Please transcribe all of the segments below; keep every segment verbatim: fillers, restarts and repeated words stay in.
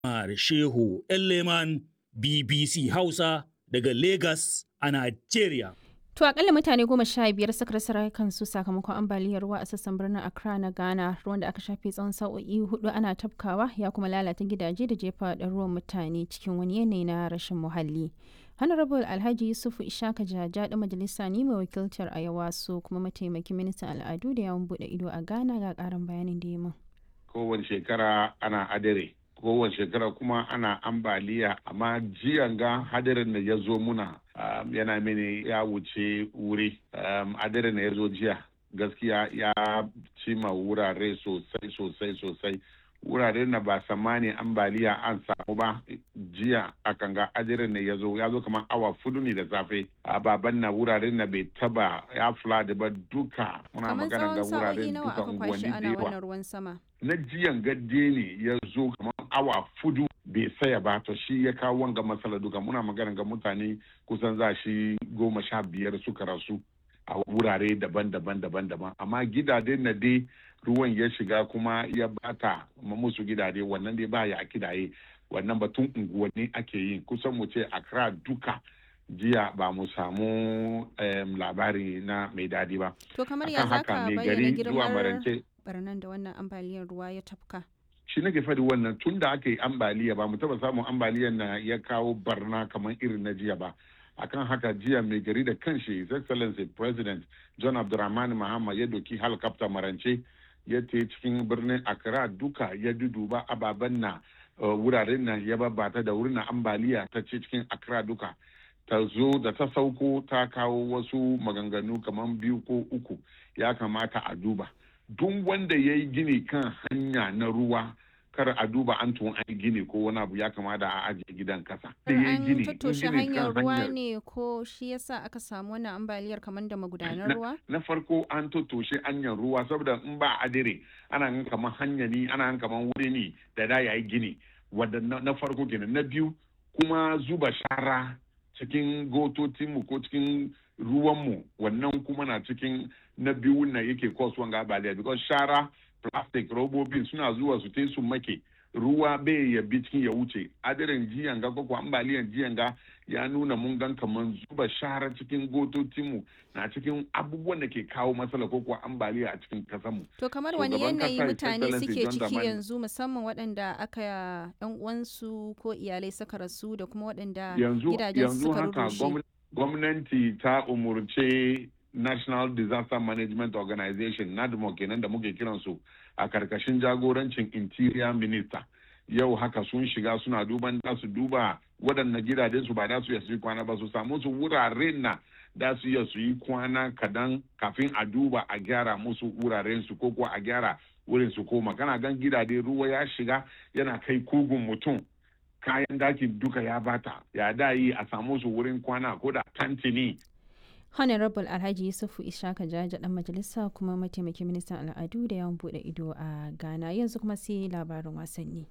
Umar Shehu Leman B B C Hausa daga Lagos a Najeriya. To akalla mutane goma sha biyar suka rasa rayukansu sakamakon ambaliyar ruwa a sassan birnin Accra na Ghana, ruwan da aka shafe tsawon sa'o'i hudu ana tafkawa ya kuma lalata gidaje da jefa ɗaruruwan mutane cikin wani yanayi na rashin muhalli. Honorable Alhaji Yusufu Ishaka Jaja da majalisa ne mai wakiltar Ayawaso kuma mataimakin ministan al'adu da yawon bude ido a Ghana ga karin bayanin da ya min. Kowace shekara ana adare. kowace shekara kuma ana ambaliya, amma jiyan ga hadarin da ya zo muna um, yana mini ya wuce wuri um, hadarin da ya zo jiya gaskiya ya cima wurare sosai sosai sosai wuraren na ba samani ambaliya an samu ba. Jiya akan ga hadarin da ya zo ya zo kamar awa fudu ne da safe a baban na wuraren na bai taba ya flood ba duka muna magana ga wuraren duka unguwanni da yawa na jiyan gadde ne ya zo kamar awa fudu bai saya ba, to shi ya kawo wanga matsala duka muna magana ga mutane kusan za shi goma sha biyar suka rasu a wurare daban-daban daban-daban, amma gidajen na dai ruwan ya shiga kuma ya bata musu gidaje wannan dai ba ya kidaye wannan batun unguwanni ake yi kusan mu ce Accra duka jiya ba mu samu um, labari na mai dadi ba. To kamar ya zaka bayyana girmar barnan da wannan ambaliyar ruwa ya tafka? Shi nake faɗi wannan tun da aka yi ambaliya ba mu taba samun ambaliyar na ya kawo barna kamar irin na jiya ba. Akan haka jiya mai gari da kanshi His Excellency President John Abdulrahman Mahama ya doki helicopter marance ya te cikin birnin Accra duka ya duduba ababen na uh, wuraren nan ya babata da wurin ambaliya ta ce cikin Accra duka. Ta zo da ta sauko ta kawo wasu maganganu kamar biyu ko uku ya kamata a duba. Duk wanda ya yi gini kan hanya na ruwa kar a duba an tun an gini ko wani abu ya kamata a ajiye gidan kasa. An tattoshe hanyar ruwa ne ko shi yasa aka samu wannan ambaliyar kamar da magudanar ruwa? Na farko an tattoshe hanyar ruwa saboda in ba adire ana gan kamar hanya ne ana gan kamar wuri ne da da yayi gini wanda na farko kenan. Na biyu kuma zuba shara cikin gototinmu ko cikin ruwanmu wannan kuma na cikin na biyu na yake kasuwan gabaliya because shara plastic robobin suna zuwa su te su make ruwa bai ya bi cikin ya wuce. Adirin jiyan ga ko ambaliyan jiyan ga ya nuna mun gan kaman zuba shara cikin gototinmu na cikin abubuwan da ke kawo matsala ko kuwa ambaliya a cikin kasanmu. To kamar wani yanayi mutane suke ciki yanzu musamman waɗanda aka yan uwansu ko iyalai suka rasu da kuma waɗanda gidajen suka rushe. Yanzu haka gwamnati ta umurce National Disaster Management Organization NADMO kenan da muke kiransu a karkashin jagorancin Interior Minister. Yau haka sun shiga suna duban da su duba waɗannan gidajen su ba da su yi kwana ba su samu su wuraren na da su yi su yi kwana kadan kafin a duba a gyara musu wuraren su ko kuwa a gyara wurin su koma. Kana gan gidaje ruwa ya shiga yana kai kugun mutum kayan dakin duka ya bata ya da yi a samu su wurin kwana ko da tantini. Honorable Alhaji Yusufu Ishaka Jaja dan majalisa kuma mataimakin ministan al'adu da yawan bude ido a Ghana. Yanzu kuma sai labarin wasanni.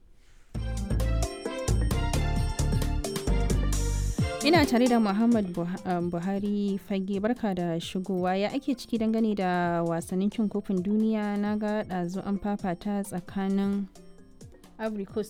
Ina tare da Muhammad Buhari Fage, barka da shigowa. Ya ake ciki dangane da wasannin cin kofin duniya? Na ga ɗazu an fafata tsakanin Ivory Coast